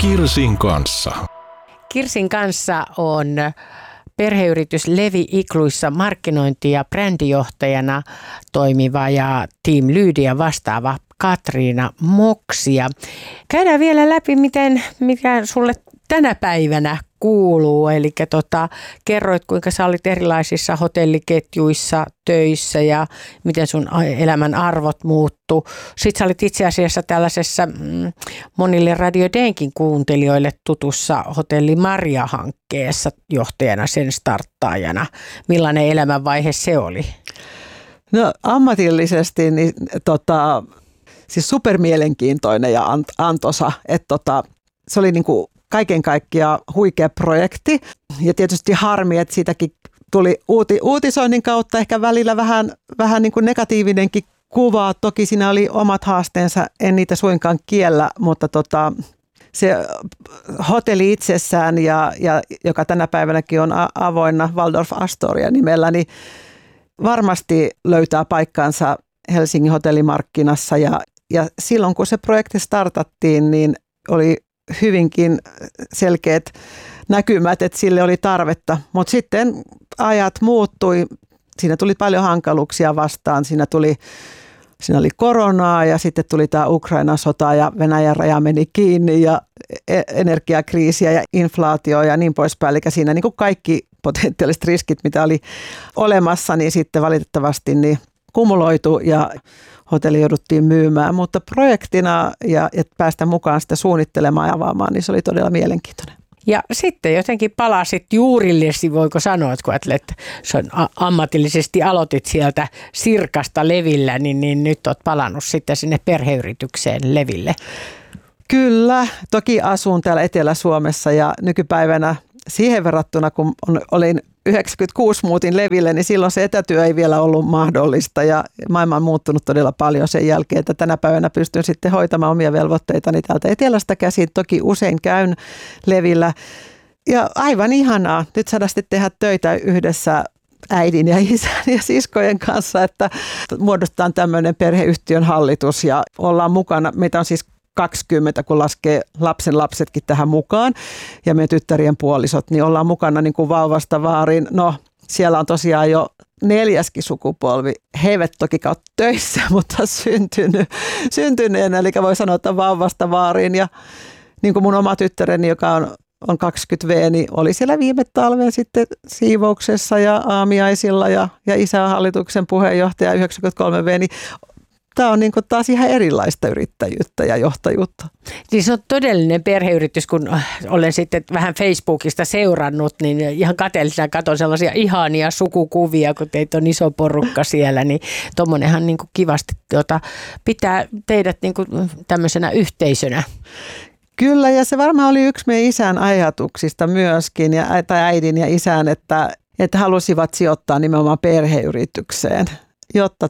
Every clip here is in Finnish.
Kirsin kanssa. Kirsin kanssa on perheyritys Levi Igluissa markkinointi- ja brändijohtajana toimiva ja Team Lydia vastaava Katriina Moksia. Käydään vielä läpi, mikä sulle tänä päivänä kuuluu. Eli kerroit, kuinka sä olit erilaisissa hotelliketjuissa töissä ja miten sun elämän arvot muuttu. Sitten sä olit itse asiassa tällaisessa monille Radio Denkin kuuntelijoille tutussa Hotelli Maria-hankkeessa johtajana, sen starttaajana. Millainen elämänvaihe se oli? No ammatillisesti niin siis supermielenkiintoinen ja antoisa, että se oli niin kuin kaiken kaikkiaan huikea projekti ja tietysti harmi, että siitäkin tuli uutisoinnin kautta ehkä välillä vähän niin kuin negatiivinenkin kuva. Toki siinä oli omat haasteensa, en niitä suinkaan kiellä, mutta se hotelli itsessään, ja joka tänä päivänäkin on avoinna Waldorf Astoria nimellä, niin varmasti löytää paikkaansa Helsingin hotellimarkkinassa ja silloin kun se projekti startattiin, niin oli hyvinkin selkeät näkymät, että sille oli tarvetta, mutta sitten ajat muuttui, siinä tuli paljon hankaluuksia vastaan, siinä oli koronaa ja sitten tuli tämä Ukrainan sota ja Venäjän raja meni kiinni ja energiakriisiä ja inflaatio ja niin poispäin, eli siinä niin kuin kaikki potentiaaliset riskit, mitä oli olemassa, niin sitten valitettavasti niin kumuloitu ja hotelli jouduttiin myymään, mutta projektina ja että päästä mukaan sitä suunnittelemaan ja avaamaan, niin se oli todella mielenkiintoinen. Ja sitten jotenkin palasit juurillesi, voiko sanoa, että kun ajattelet, ammatillisesti aloitit sieltä Sirkasta Levillä, niin nyt olet palannut sitten sinne perheyritykseen Leville. Kyllä, toki asun täällä Etelä-Suomessa ja nykypäivänä siihen verrattuna, kun olin 96 muutin Leville, niin silloin se etätyö ei vielä ollut mahdollista ja maailma on muuttunut todella paljon sen jälkeen, että tänä päivänä pystyn sitten hoitamaan omia velvoitteitani täältä etelästä käsin. Toki usein käyn Levillä ja aivan ihanaa nyt saada sitten tehdä töitä yhdessä äidin ja isän ja siskojen kanssa, että muodostetaan tämmöinen perheyhtiön hallitus ja ollaan mukana. Meitä on siis 20, kun laskee lapsen lapsetkin tähän mukaan ja meidän tyttärien puolisot, niin ollaan mukana niin kuin vauvasta vaariin. No, siellä on tosiaan jo 4. sukupolvi. He eivät toki ole töissä, mutta syntyneenä, eli voi sanoa, että vauvasta vaariin. Ja niin kuin mun oma tyttäreni, joka on 20V, niin oli siellä viime talven sitten siivouksessa ja aamiaisilla ja isähallituksen puheenjohtaja 93V, niin tämä on niin kuin taas ihan erilaista yrittäjyyttä ja johtajuutta. Siis on todellinen perheyritys, kun olen sitten vähän Facebookista seurannut, niin ihan kateellisena katson sellaisia ihania sukukuvia, kun teitä on iso porukka siellä, niin tuommoinenhan niin kuin kivasti pitää teidät niin kuin tämmöisenä yhteisönä. Kyllä, ja se varmaan oli yksi meidän isän ajatuksista myöskin, tai äidin ja isän, että halusivat sijoittaa nimenomaan perheyritykseen, jotta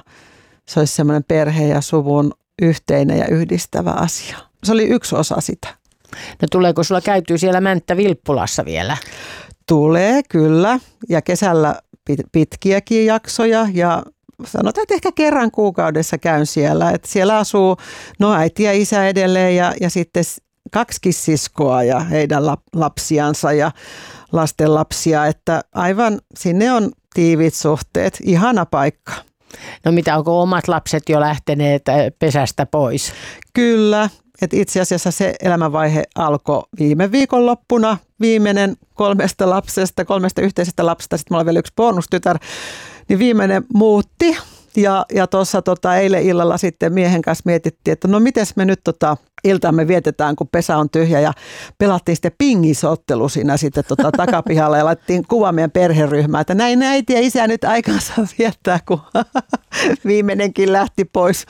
se olisi semmoinen perhe ja suvun yhteinen ja yhdistävä asia. Se oli yksi osa sitä. No tuleeko sulla käytyy siellä Mänttä-Vilppulassa vielä? Tulee, kyllä. Ja kesällä pitkiäkin jaksoja ja sanotaan, että ehkä kerran kuukaudessa käyn siellä. Että siellä asuu äiti ja isä edelleen ja sitten 2 siskoa ja heidän lapsiansa ja lasten lapsia. Että aivan sinne on tiivit suhteet. Ihana paikka. No mitä, onko omat lapset jo lähteneet pesästä pois? Kyllä, että itse asiassa se elämänvaihe alkoi viime viikonloppuna. Viimeinen 3 yhteisestä lapsesta, sitten mulla on vielä 1 bonustytär, niin viimeinen muutti. Ja tuossa eilen illalla sitten miehen kanssa mietittiin, että no mites me nyt iltaamme vietetään, kun pesä on tyhjä ja pelattiin sitten pingisottelu siinä sitten takapihalla ja laitettiin kuva meidän perheryhmään, että näin äiti ja isä nyt aikansa viettää, kun viimeinenkin lähti pois.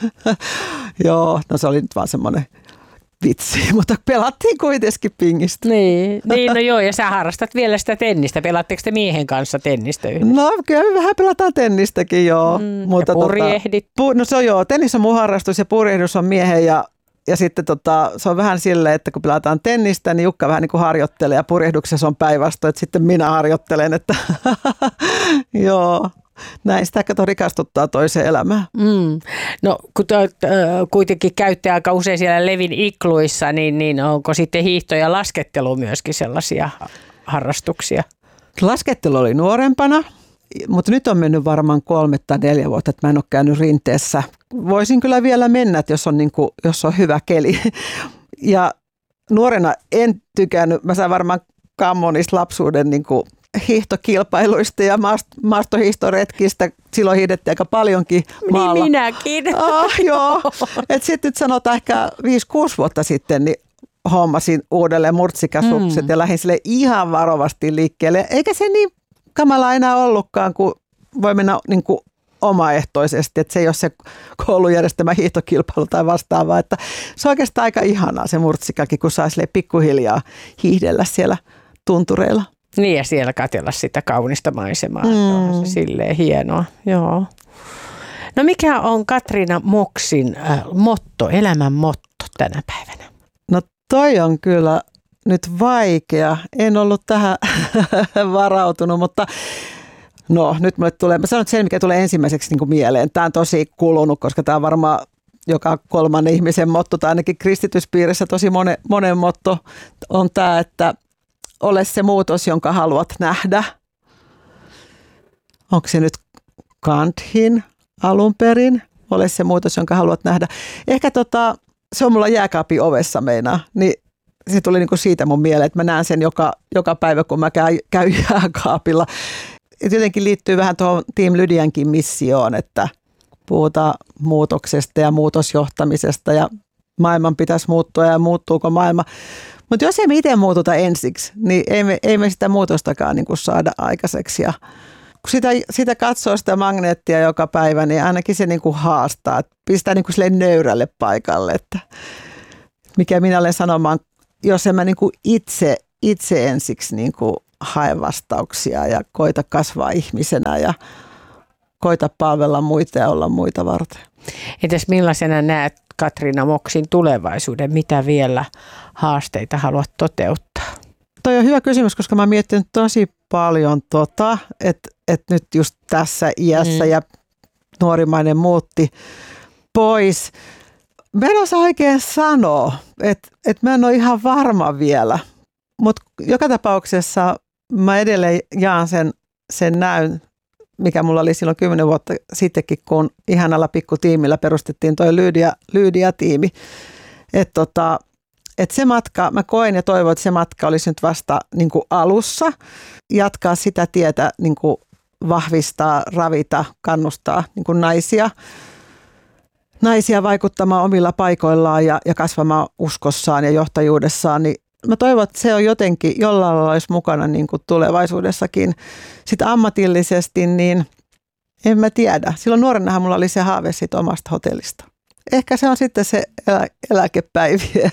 Joo, no se oli nyt vaan semmoinen vitsi, mutta pelattiin kuitenkin pingistä. Niin, no joo, ja sä harrastat vielä sitä tennistä. Pelaatteko te miehen kanssa tennistä yhdessä? No kyllä me vähän pelataan tennistäkin, joo. Mutta ja purjehdit? No se on joo, tennis on mun harrastus ja purjehdus on miehen ja sitten se on vähän silleen, että kun pelataan tennistä, niin Jukka vähän niin kuin harjoittelee ja purjehduksessa on päinvastoin, että sitten minä harjoittelen, että joo. näin sitä rikastuttaa toiseen elämään. No kun kuitenkin käytte aika usein siellä Levin ikluissa, niin onko sitten hiihto ja laskettelu myöskin sellaisia harrastuksia? Laskettelu oli nuorempana, mutta nyt on mennyt varmaan 3 tai 4 vuotta, että mä en ole käynyt rinteessä. Voisin kyllä vielä mennä, jos on hyvä keli. Ja nuorena en tykännyt, mä sain varmaan kammon niistä lapsuuden hiihtokilpailuista ja maastohiihtoretkistä. Silloin hiihdettiin aika paljonkin maalla. Niin minäkin. Joo. Sitten nyt sanotaan ehkä 5-6 vuotta sitten, niin hommasin uudelleen murtsikasukset ja lähdin sille ihan varovasti liikkeelle. Eikä se niin kamala enää ollutkaan, kun voi mennä omaehtoisesti, että se ei ole se koulun järjestämä hiihtokilpailu tai vastaavaa. Että se on oikeastaan aika ihanaa se murtsikakin, kun saa pikkuhiljaa hiihdellä siellä tuntureilla. Niin ja siellä katsella sitä kaunista maisemaa. On se silleen hienoa. Joo. No mikä on Katriina Moksin elämän motto tänä päivänä? No toi on kyllä nyt vaikea. En ollut tähän varautunut, mutta no nyt mulle tulee, mä sanon sen, mikä tulee ensimmäiseksi mieleen. Tämä on tosi kulunut, koska tämä on varmaan joka 3. ihmisen motto, tai ainakin kristityspiirissä tosi monen motto on tämä, että ole se muutos, jonka haluat nähdä. Onko se nyt Gandhin alun perin? Ole se muutos, jonka haluat nähdä. Ehkä se on mulla jääkaapin ovessa meinaa, niin se tuli siitä mun mieleen, että mä näen sen joka päivä, kun mä käyn jääkaapilla. Et jotenkin liittyy vähän tuohon Team Lydiankin missioon, että puhutaan muutoksesta ja muutosjohtamisesta ja maailman pitäisi muuttua ja muuttuuko maailma. Mutta jos ei me itse muututa ensiksi, niin ei me sitä muutostakaan saada aikaiseksi. Ja kun sitä katsoo sitä magneettia joka päivä, niin ainakin se haastaa, että pistää silleen nöyrälle paikalle. Että mikä minä olen sanomaan, jos en mä itse ensiksi hae vastauksia ja koita kasvaa ihmisenä ja koita palvella muita ja olla muita varten. Entäs millaisena näet Katriina Moksin tulevaisuuden? Mitä vielä haasteita haluat toteuttaa? Toi on hyvä kysymys, koska mä oon miettinyt tosi paljon että nyt just tässä iässä ja nuorimainen muutti pois. Mä en osaa oikein sanoa, että mä en ole ihan varma vielä, mutta joka tapauksessa mä edelleen jaan sen näyn, mikä mulla oli silloin 10 vuotta sittenkin, kun ihanalla pikkutiimillä perustettiin toi Lydia-tiimi. Että se matka, mä koen ja toivon, että se matka olisi nyt vasta alussa. Jatkaa sitä tietä, vahvistaa, ravita, kannustaa naisia vaikuttamaan omilla paikoillaan ja kasvamaan uskossaan ja johtajuudessaan, niin mä toivon, että se on jotenkin jollain lailla olisi mukana tulevaisuudessakin. Sitten ammatillisesti, niin en mä tiedä. Silloin nuorenahan mulla oli se haave siitä omasta hotellista. Ehkä se on sitten se eläkepäivien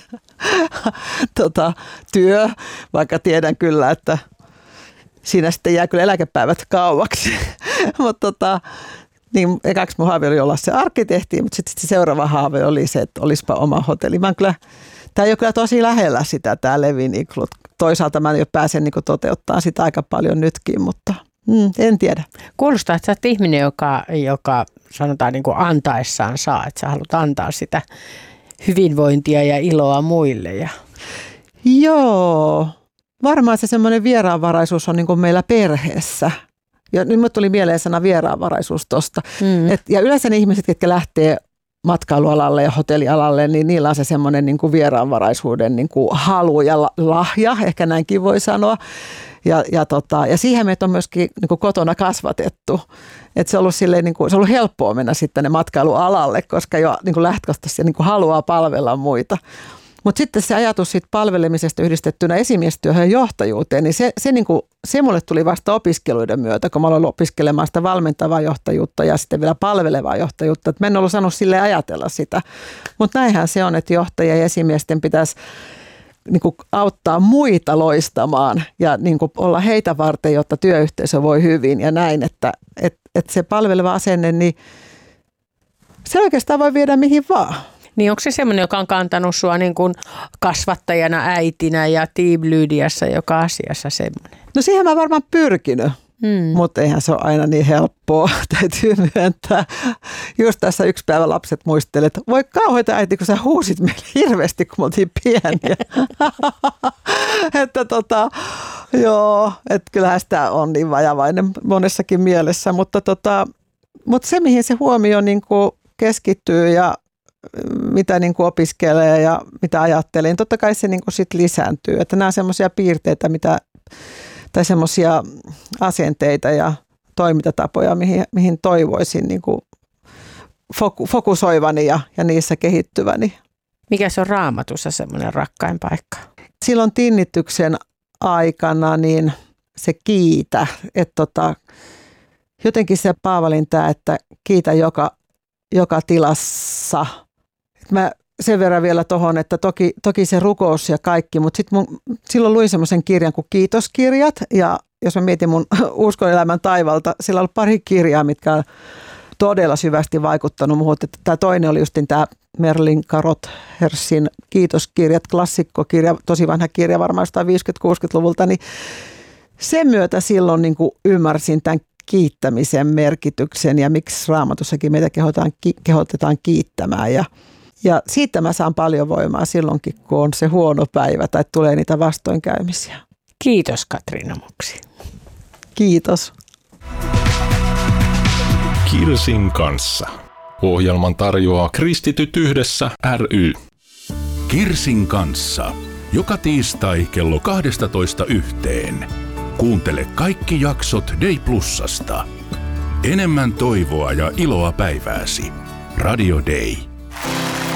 työ, vaikka tiedän kyllä, että siinä sitten jää kyllä eläkepäivät kauaksi. Mutta niin ekaksi mun haave oli olla se arkkitehti, mutta sitten se seuraava haave oli se, että olisipa oma hotelli. Tämä ei ole kyllä tosi lähellä sitä, tämä Levin iklut. Toisaalta mä jo pääsen toteuttamaan sitä aika paljon nytkin, mutta en tiedä. Kuulostaa, että sä oot ihminen, joka sanotaan antaessaan saa, että sä haluat antaa sitä hyvinvointia ja iloa muille. Joo, varmaan se semmoinen vieraanvaraisuus on meillä perheessä. Ja nyt mulle tuli mieleen sana vieraanvaraisuus tosta. Ja yleensä ne ihmiset, jotka lähtee matkailualalle ja hotellialalle, niin niillä on se semmoinen vieraanvaraisuuden halu ja lahja, ehkä näinkin voi sanoa. Ja siihen meitä on myöskin kotona kasvatettu. Että se on ollut silleen, se on ollut helppoa mennä sitten tänne matkailualalle, koska jo lähtökohtaisesti haluaa palvella muita. Mutta sitten se ajatus siitä palvelemisesta yhdistettynä esimiestyöhön ja johtajuuteen, niin se mulle tuli vasta opiskeluiden myötä, kun mä aloin opiskelemaan sitä valmentavaa johtajuutta ja sitten vielä palvelevaa johtajuutta. Et mä en ollut saanut silleen ajatella sitä. Mutta näinhän se on, että johtajia ja esimiesten pitäisi auttaa muita loistamaan ja olla heitä varten, jotta työyhteisö voi hyvin ja näin, että se palveleva asenne, niin se oikeastaan voi viedä mihin vaan. Niin onko se semmoinen, joka on kantanut sua kasvattajana, äitinä ja Team Lydiassa joka asiassa semmoinen? No siihen mä varmaan pyrkinyt. mutta eihän se ole aina niin helppoa, täytyy myöntää. Just tässä yksi päivä lapset muistelivat, että voi kauheita äiti, kun sä huusit meille hirveästi, kun me oltiin pieniä. Että kyllähän sitä on niin vajavainen monessakin mielessä, mutta se mihin se huomio niin kuin keskittyy ja mitä niin kuin opiskelee ja mitä ajattelee, niin totta kai se niin kuin sit lisääntyy. Että nämä on semmoisia piirteitä, tai semmoisia asenteita ja toimintatapoja, mihin toivoisin niin kuin fokusoivani ja niissä kehittyväni. Mikä se on Raamatussa semmoinen rakkain paikka? Silloin tinnityksen aikana niin se kiitä, että jotenkin se Paavalin tämä, että kiitä joka tilassa. Mä sen verran vielä tuohon, että toki se rukous ja kaikki, mutta silloin luin semmoisen kirjan kuin Kiitoskirjat, ja jos mä mietin mun uskon elämän taivalta, sillä on ollut pari kirjaa, mitkä on todella syvästi vaikuttanut muuhun. Tämä toinen oli justin tämä Merlin Carothers Kiitoskirjat, klassikkokirja, tosi vanha kirja, varmaan jostain 50-60-luvulta, niin sen myötä silloin niin kuin ymmärsin tämän kiittämisen merkityksen ja miksi Raamatussakin meitä kehotetaan kiittämään. Ja siitä mä saan paljon voimaa silloinkin, kun on se huono päivä tai tulee niitä vastoinkäymisiä. Kiitos Katriina Muksi. Kiitos. Kirsin kanssa. Ohjelman tarjoaa Kristityt yhdessä ry. Kirsin kanssa. Joka tiistai kello 12:00. Kuuntele kaikki jaksot Day Plusasta. Enemmän toivoa ja iloa päivääsi. Radio Day.